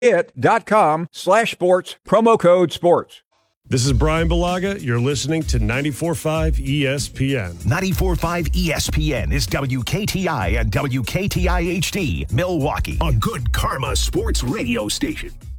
it.com/sports, promo code sports. This is Brian Balaga. You're listening to 94.5 ESPN. 94.5 ESPN is WKTI and WKTI HD, Milwaukee, a Good Karma Sports Radio station.